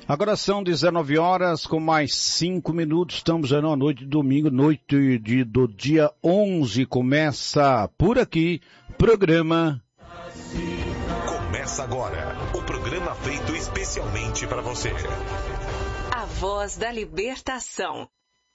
Agora são 19 horas com mais 5 minutos, estamos aí na noite de domingo, noite do dia 11, começa por aqui, programa... Começa agora, o programa feito especialmente para você. A Voz da Libertação.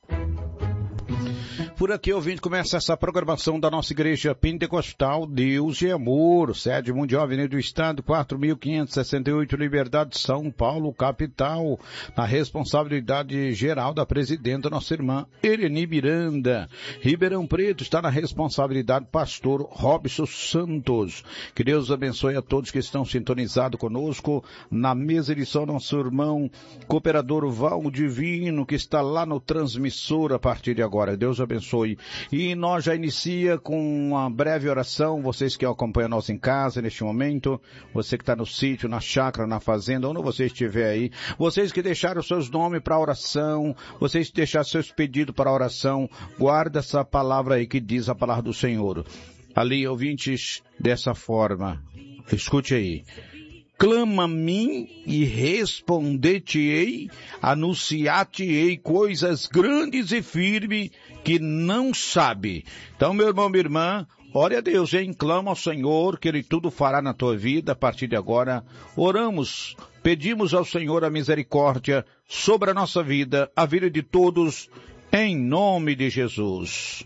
Por aqui, ouvinte, começa essa programação da nossa Igreja Pentecostal Deus e Amor, sede mundial, Avenida do Estado, 4.568, Liberdade, São Paulo, capital, na responsabilidade geral da presidenta, nossa irmã Eleni Miranda. Ribeirão Preto está na responsabilidade do pastor Robson Santos. Que Deus abençoe a todos que estão sintonizados conosco. Na mesa de som, nosso irmão cooperador Valdivino, que está lá no transmissor a partir de agora. Deus abençoe. E nós já inicia com uma breve oração, vocês que acompanham nós em casa neste momento, você que está no sítio, na chácara, na fazenda, onde você estiver aí, vocês que deixaram seus nomes para oração, vocês que deixaram seus pedidos para oração, guarda essa palavra aí que diz a palavra do Senhor. Ali, ouvintes, dessa forma, escute aí. Clama a mim e responder-te-ei, anunciar-te-ei coisas grandes e firmes que não sabe. Então, meu irmão, minha irmã, ore a Deus, hein? Clama ao Senhor, que Ele tudo fará na tua vida a partir de agora. Oramos, pedimos ao Senhor a misericórdia sobre a nossa vida, a vida de todos, em nome de Jesus.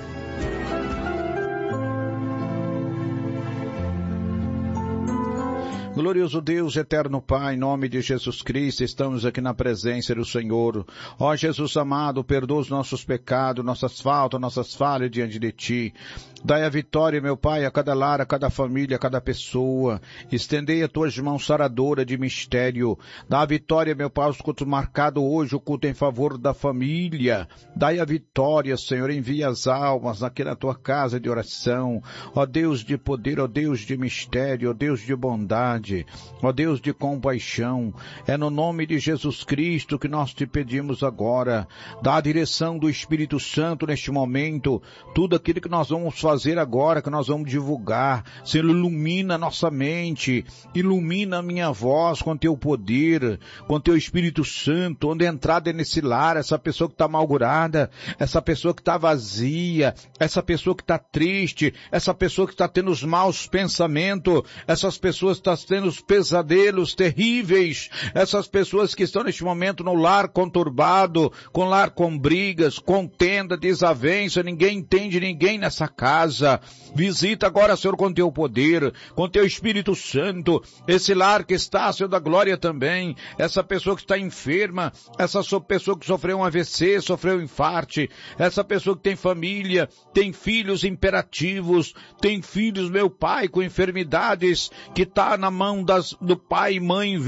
Glorioso Deus, eterno Pai, em nome de Jesus Cristo, estamos aqui na presença do Senhor. Ó Jesus amado, perdoa os nossos pecados, nossas faltas, nossas falhas diante de Ti. Dai a vitória, meu Pai, a cada lar, a cada família, a cada pessoa. Estendei as Tuas mãos saradoras de mistério. Dá a vitória, meu Pai, aos cultos marcados hoje, o culto em favor da família. Dai a vitória, Senhor, envia as almas aqui na Tua casa de oração. Ó Deus de poder, ó Deus de mistério, ó Deus de bondade. Ó Deus de compaixão, é no nome de Jesus Cristo que nós te pedimos agora, dá a direção do Espírito Santo neste momento, tudo aquilo que nós vamos fazer agora, que nós vamos divulgar, Senhor, ilumina a nossa mente, ilumina a minha voz com teu poder, com teu Espírito Santo, onde entrada nesse lar, essa pessoa que está amargurada, essa pessoa que está vazia, essa pessoa que está triste, essa pessoa que está tendo os maus pensamentos, essas pessoas que estão tendo os pesadelos terríveis, essas pessoas que estão neste momento no lar conturbado, com lar com brigas, contenda, desavença, ninguém entende ninguém nessa casa. Visita agora, Senhor, com teu poder, com teu Espírito Santo, esse lar que está, Senhor da glória também, essa pessoa que está enferma, essa pessoa que sofreu um AVC, sofreu um infarte, essa pessoa que tem família, tem filhos imperativos, tem filhos, meu Pai, com enfermidades, que está na mão do pai e mãe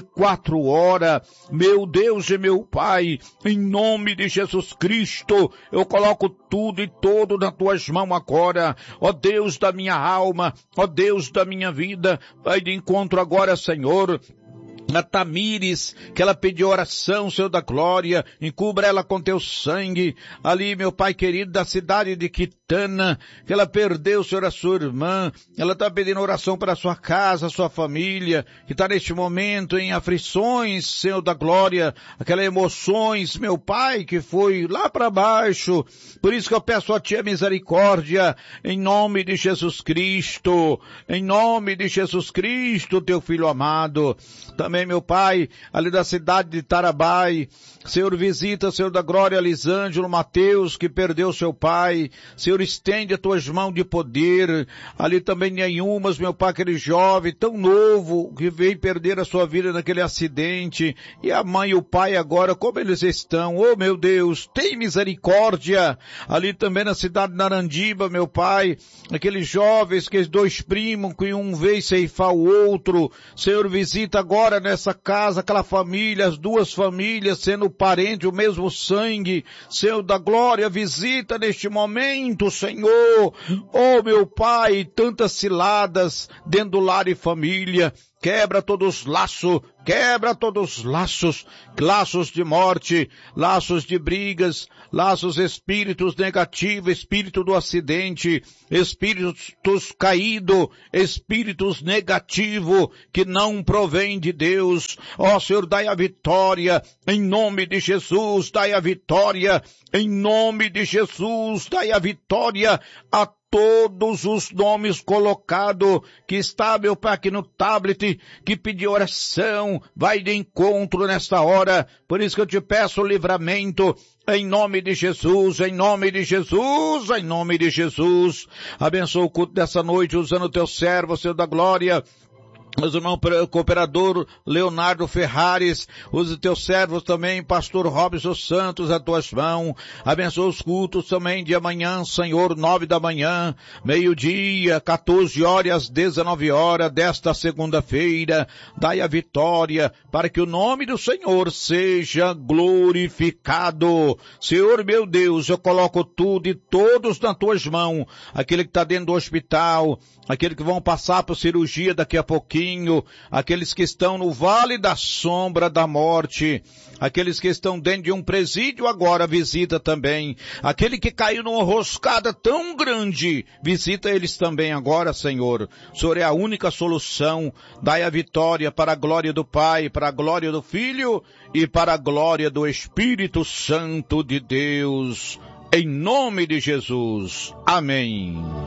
24 horas, meu Deus e meu Pai, em nome de Jesus Cristo, eu coloco tudo e todo nas tuas mãos agora, ó Deus da minha alma, ó Deus da minha vida, vai de encontro agora, Senhor, a Tamires, que ela pediu oração, Senhor da glória, encubra ela com teu sangue, ali, meu Pai querido, da cidade de Quitana, que ela perdeu, Senhor, a sua irmã, ela está pedindo oração para a sua casa, a sua família, que está neste momento em aflições, Senhor da glória, aquelas emoções, meu Pai, que foi lá para baixo, por isso que eu peço a Ti a misericórdia, em nome de Jesus Cristo, teu Filho amado, também, meu Pai, ali da cidade de Tarabai, Senhor, visita, Senhor da glória, Lisângelo, Mateus, que perdeu seu pai, Senhor, estende as tuas mãos de poder, ali também nenhumas, meu Pai, aquele jovem tão novo, que veio perder a sua vida naquele acidente, e a mãe e o pai agora, como eles estão, oh meu Deus, tem misericórdia, ali também na cidade de Narandiba, meu Pai, aqueles jovens, que os dois primos, que um veio ceifar o outro, Senhor, visita agora nessa casa, aquela família, as duas famílias, sendo parente, o mesmo sangue, Senhor da glória, visita neste momento, Senhor, oh meu Pai, tantas ciladas dentro do lar e família, quebra todos os laços, quebra todos os laços, laços de morte, laços de brigas, laços espíritos negativos, espírito do acidente, espíritos caídos, espíritos negativos que não provém de Deus. Ó Senhor, dai a vitória, em nome de Jesus, dai a vitória, em nome de Jesus, dai a vitória a todos os nomes colocados, que está, meu Pai, aqui no tablet, que pediu oração, vai de encontro nesta hora. Por isso que eu te peço livramento, em nome de Jesus, em nome de Jesus, em nome de Jesus. Abençoa o culto dessa noite, usando o teu servo, Senhor da glória. Mas o irmão cooperador Leonardo Ferrares, use teus servos também, pastor Robson Santos, a tuas mãos. Abençoa os cultos também de amanhã, Senhor, 9 da manhã, meio-dia, 14 horas, 19 horas desta segunda-feira. Dai a vitória para que o nome do Senhor seja glorificado. Senhor meu Deus, eu coloco tudo e todos nas tuas mãos. Aquele que está dentro do hospital, aquele que vão passar por cirurgia daqui a pouquinho, aqueles que estão no vale da sombra da morte, aqueles que estão dentro de um presídio agora, visita também. Aquele que caiu numa roscada tão grande, visita eles também agora, Senhor. O Senhor é a única solução. Dai a vitória para a glória do Pai, para a glória do Filho e para a glória do Espírito Santo de Deus. Em nome de Jesus. Amém.